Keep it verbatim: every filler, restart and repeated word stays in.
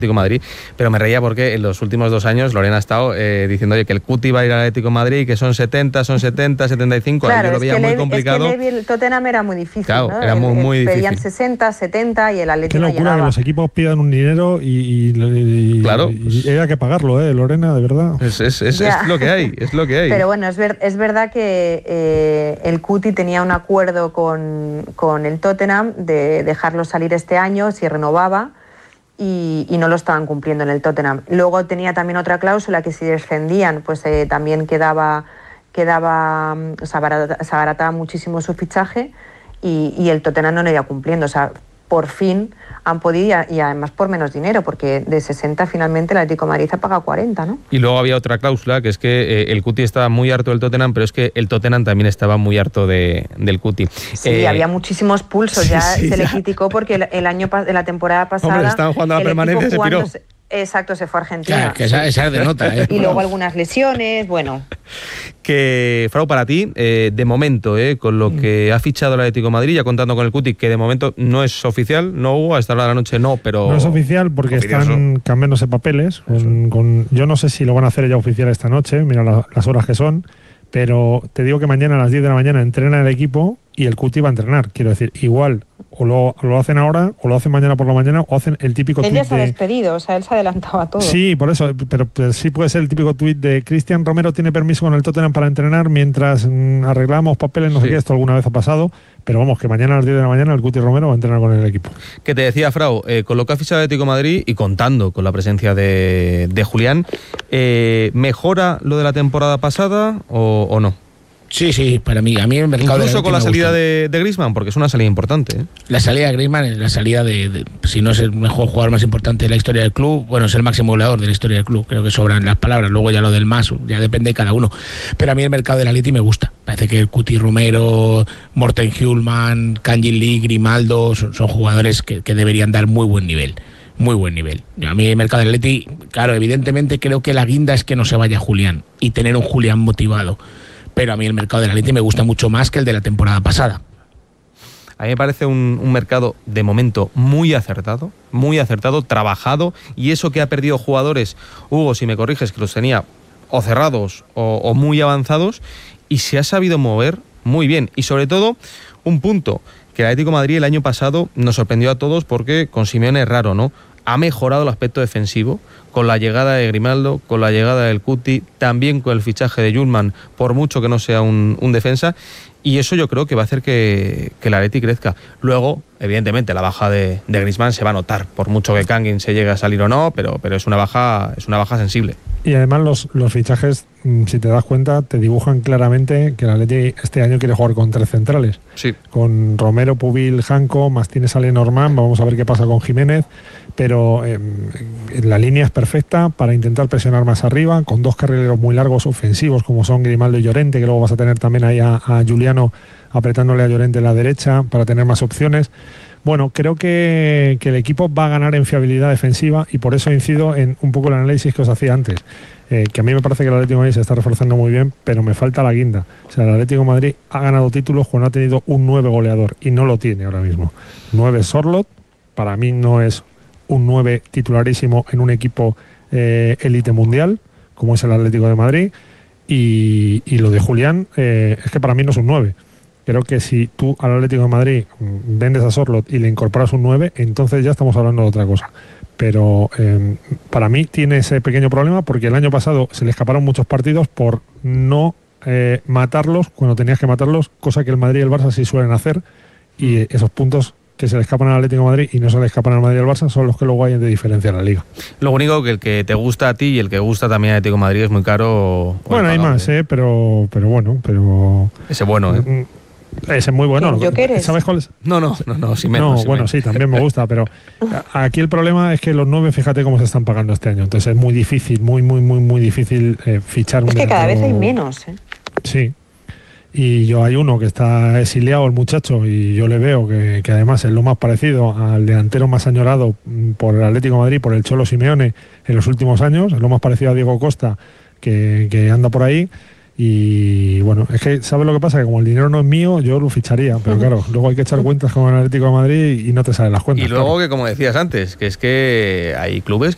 Atlético de Madrid, pero me reía porque en los últimos dos años Lorena ha estado eh, diciendo oye, que el Cuti va a ir al Atlético de Madrid, que son setenta, son setenta, setenta y cinco, claro, yo lo veía muy el, complicado. Es que el Tottenham era muy difícil, claro, ¿no? era muy, muy el, difícil. Pedían sesenta, setenta y el Atlético Qué locura llegaba. que los equipos pidan un dinero y, y, y, claro. y hay que pagarlo, ¿eh, Lorena? De verdad. Es, es, es, es lo que hay, es lo que hay. Pero bueno, es, ver, es verdad que eh, el Cuti tenía un acuerdo con, con el Tottenham de dejarlo salir este año si renovaba. Y, y no lo estaban cumpliendo en el Tottenham. Luego tenía también otra cláusula que si descendían, pues eh, también quedaba, quedaba o sea, barata, se abarataba muchísimo su fichaje y, y el Tottenham no lo iba cumpliendo. O sea, por fin han podido, y además por menos dinero, porque de sesenta finalmente el Atlético de Madrid ha pagado cuarenta, ¿no? Y luego había otra cláusula, que es que eh, el Cuti estaba muy harto del Tottenham, pero es que el Tottenham también estaba muy harto de, del Cuti. Sí, eh, había muchísimos pulsos, ya sí, sí, se ya. le criticó porque el, el año de la temporada pasada... Hombre, estaban jugando a la permanencia y se piró. Exacto, se fue a Argentina. Claro, que esa, esa es de nota. ¿eh? Y luego algunas lesiones, bueno... Que, Frau, para ti, eh, de momento, eh, con lo que ha fichado el Atlético de Madrid, ya contando con el Cuti, que de momento no es oficial, no hubo, a esta hora de la noche no, pero... No es oficial porque oficioso. Están cambiándose papeles. Con, con, yo no sé si lo van a hacer ya oficial esta noche, mira la, las horas que son, pero te digo que mañana a las diez de la mañana entrena el equipo y el Cuti va a entrenar. Quiero decir, igual... O lo, lo hacen ahora, o lo hacen mañana por la mañana, o hacen el típico tuit de... Él ya se ha despedido, o sea, él se adelantaba a todo. Sí, por eso, pero, pero sí puede ser el típico tuit de Cristian Romero tiene permiso con el Tottenham para entrenar mientras mmm, arreglamos papeles, no sí. sé qué, esto alguna vez ha pasado, pero vamos, que mañana a las diez de la mañana el Cuti Romero va a entrenar con el equipo. Que te decía, Frau, eh, con lo que ha fichado el Atlético de Madrid y contando con la presencia de, de Julián, eh, ¿mejora lo de la temporada pasada o, o no? Sí, sí, para mí. A mí el mercado incluso de con la salida de, de Griezmann, porque es una salida importante. ¿eh? La salida de Griezmann es la salida de, de, si no es el mejor jugador más importante de la historia del club, bueno, es el máximo goleador de la historia del club. Creo que sobran las palabras. Luego ya lo del más, ya depende de cada uno. Pero a mí el mercado del Atleti me gusta. Parece que el Cuti Romero, Morten Hjulmand, Kangin Lee, Grimaldo son, son jugadores que, que deberían dar muy buen nivel. Muy buen nivel. A mí el mercado del Atleti, claro, evidentemente creo que la guinda es que no se vaya Julián y tener un Julián motivado. Pero a mí el mercado del Atleti me gusta mucho más que el de la temporada pasada. A mí me parece un, un mercado de momento muy acertado, muy acertado, trabajado, y eso que ha perdido jugadores, Hugo, si me corriges, que los tenía o cerrados o, o muy avanzados, y se ha sabido mover muy bien. Y sobre todo, un punto, que el Atlético de Madrid el año pasado nos sorprendió a todos porque con Simeone es raro, ¿no? Ha mejorado el aspecto defensivo con la llegada de Grimaldo, con la llegada del Cuti, también con el fichaje de Hjulmand, por mucho que no sea un, un defensa, y eso yo creo que va a hacer que, que el Atleti crezca. Luego, evidentemente, la baja de, de Griezmann se va a notar, por mucho que Kangin se llegue a salir o no, pero, pero es una baja, es una baja sensible. Y además los, los fichajes, si te das cuenta, te dibujan claramente que el Atleti este año quiere jugar con tres centrales. Sí. Con Romero, Pubil, Janko, más tienes a Lenormand, vamos a ver qué pasa con Jiménez, pero eh, la línea es perfecta para intentar presionar más arriba, con dos carrileros muy largos ofensivos como son Grimaldo y Llorente, que luego vas a tener también ahí a, a Juliano apretándole a Llorente en la derecha para tener más opciones. Bueno, creo que, que el equipo va a ganar en fiabilidad defensiva y por eso incido en un poco el análisis que os hacía antes, eh, que a mí me parece que el Atlético de Madrid se está reforzando muy bien, pero me falta la guinda. O sea, el Atlético de Madrid ha ganado títulos cuando ha tenido un nueve goleador y no lo tiene ahora mismo. nueve Sorloth, para mí no es un nueve titularísimo en un equipo eh, élite mundial, como es el Atlético de Madrid, y, y lo de Julián eh, es que para mí no es un nueve. Creo que si tú al Atlético de Madrid vendes a Sorloth y le incorporas un nueve, entonces ya estamos hablando de otra cosa. Pero eh, para mí tiene ese pequeño problema porque el año pasado se le escaparon muchos partidos por no eh, matarlos cuando tenías que matarlos, cosa que el Madrid y el Barça sí suelen hacer, y esos puntos que se le escapan al Atlético de Madrid y no se le escapan al Madrid y al Barça son los que luego hay de diferencia en la Liga. Lo único que el que te gusta a ti y el que gusta también al Atlético de Madrid es muy caro. Bueno, hay más, eh, pero, pero bueno, pero... Ese bueno, ¿eh? Ese es muy bueno. ¿Yo qué eres? ¿Sabes cuál es? No, no, no, no, sí menos. No, sí bueno, menos. sí, también me gusta, pero aquí el problema es que los nueve, fíjate cómo se están pagando este año. Entonces es muy difícil, muy, muy, muy, muy difícil eh, fichar un Es que cada delantero. vez hay menos, ¿eh? Sí. Y yo hay uno que está exiliado, el muchacho, y yo le veo que, que además es lo más parecido al delantero más añorado por el Atlético de Madrid, por el Cholo Simeone en los últimos años, es lo más parecido a Diego Costa, que, que anda por ahí. Y bueno, es que ¿sabes lo que pasa? Que como el dinero no es mío, yo lo ficharía, pero claro, luego hay que echar cuentas con el Atlético de Madrid y no te salen las cuentas. Y luego claro. que, como decías antes, que es que hay clubes que